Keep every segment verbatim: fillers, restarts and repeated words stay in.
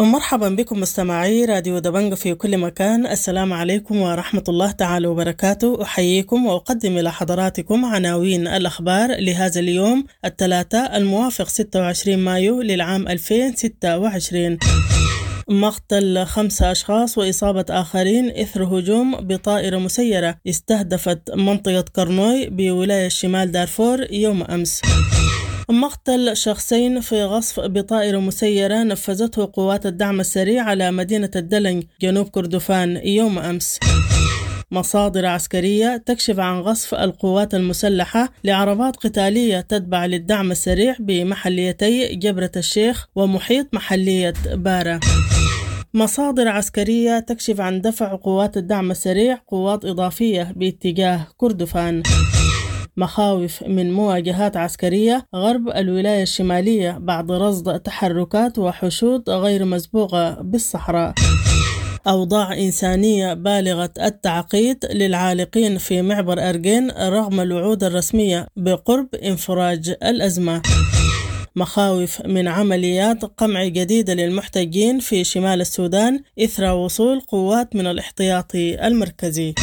مرحبا بكم مستمعي راديو دبنجة في كل مكان. السلام عليكم ورحمة الله تعالى وبركاته. أحييكم وأقدم إلى حضراتكم عناوين الأخبار لهذا اليوم الثلاثاء الموافق ستة وعشرين مايو للعام ألفين وستة وعشرين. مقتل خمسة أشخاص وإصابة آخرين إثر هجوم بطائرة مسيرة استهدفت منطقة كرنوي بولاية شمال دارفور يوم أمس. مقتل شخصين في غصف بطائرة مسيرة نفذته قوات الدعم السريع على مدينة الدلنج جنوب كردفان يوم أمس. مصادر عسكرية تكشف عن غصف القوات المسلحة لعربات قتالية تتبع للدعم السريع بمحليتي جبرة الشيخ ومحيط محلية بارا. مصادر عسكرية تكشف عن دفع قوات الدعم السريع قوات إضافية باتجاه كردفان. مخاوف من مواجهات عسكرية غرب الولاية الشمالية بعد رصد تحركات وحشود غير مسبوقة بالصحراء. أوضاع إنسانية بالغة التعقيد للعالقين في معبر أرجين رغم الوعود الرسمية بقرب انفراج الأزمة. مخاوف من عمليات قمع جديدة للمحتجين في شمال السودان إثر وصول قوات من الاحتياطي المركزي.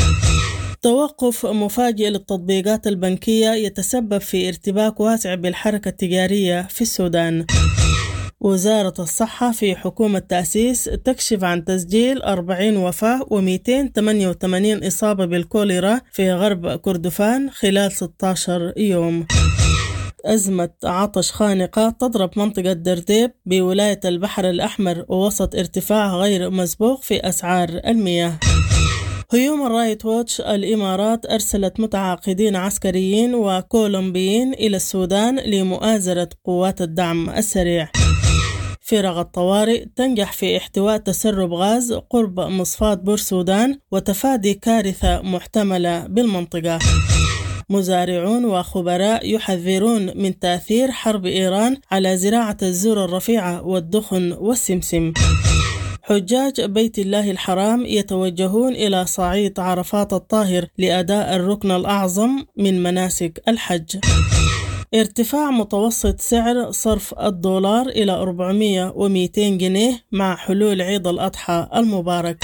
توقف مفاجئ للتطبيقات البنكية يتسبب في ارتباك واسع بالحركة التجارية في السودان. وزارة الصحة في حكومة تأسيس تكشف عن تسجيل أربعين وفاة ومئتين وثمانية وثمانين إصابة بالكوليرا في غرب كردفان خلال ستة عشر يوم. أزمة عطش خانقة تضرب منطقة درديب بولاية البحر الأحمر ووسط ارتفاع غير مسبوق في أسعار المياه. هيومن رايت ووتش الإمارات أرسلت متعاقدين عسكريين وكولومبيين إلى السودان لمؤازرة قوات الدعم السريع. فرق الطوارئ تنجح في احتواء تسرب غاز قرب مصفاة بورسودان وتفادي كارثة محتملة بالمنطقة. مزارعون وخبراء يحذرون من تأثير حرب إيران على زراعة الذرة الرفيعة والدخن والسمسم. حجاج بيت الله الحرام يتوجهون إلى صعيد عرفات الطاهر لأداء الركن الأعظم من مناسك الحج. ارتفاع متوسط سعر صرف الدولار إلى أربعمئة ومئتين جنيه مع حلول عيد الأضحى المبارك.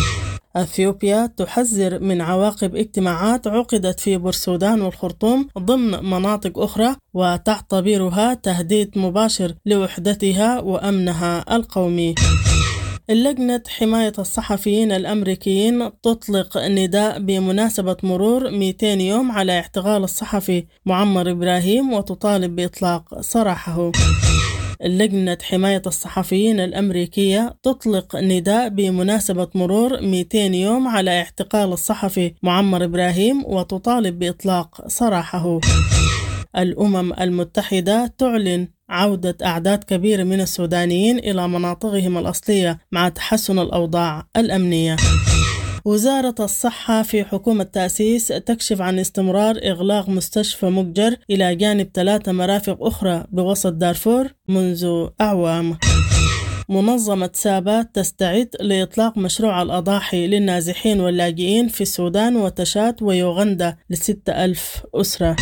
أثيوبيا تحذر من عواقب اجتماعات عقدت في بورسودان والخرطوم ضمن مناطق أخرى وتعتبرها تهديد مباشر لوحدتها وأمنها القومي. اللجنة حماية الصحفيين الأمريكيين تطلق نداء بمناسبة مرور مئتين يوم على اعتقال الصحفي معمر إبراهيم وتطالب بإطلاق سراحه. لجنة حماية الصحفيين الأمريكية تطلق نداء بمناسبة مرور مئتين يوم على اعتقال الصحفي معمر إبراهيم وتطالب بإطلاق سراحه. الأمم المتحدة تعلن عودة أعداد كبيرة من السودانيين إلى مناطقهم الأصلية مع تحسن الأوضاع الأمنية. وزارة الصحة في حكومة تأسيس تكشف عن استمرار إغلاق مستشفى مجر إلى جانب ثلاثة مرافق أخرى بوسط دارفور منذ أعوام. منظمة سابات تستعد لإطلاق مشروع الأضاحي للنازحين واللاجئين في السودان وتشاد ويوغندا لستة ألف أسرة.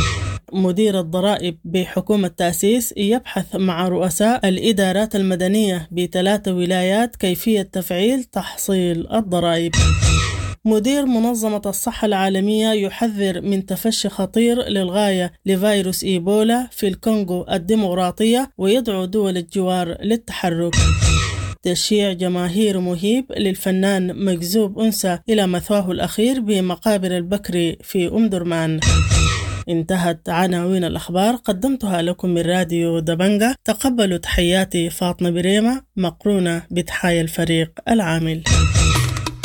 مدير الضرائب بحكومة تأسيس يبحث مع رؤساء الإدارات المدنية بثلاث ولايات كيفية تفعيل تحصيل الضرائب. مدير منظمة الصحة العالمية يحذر من تفشي خطير للغاية لفيروس إيبولا في الكونغو الديمقراطية ويدعو دول الجوار للتحرك. تشييع جماهير مهيب للفنان مجذوب أنثى إلى مثواه الأخير بمقابر البكري في أم درمان. انتهت عناوين الأخبار قدمتها لكم من راديو دبنجة. تقبلوا تحياتي فاطمة بريمة مقرونة بتحايا الفريق العامل.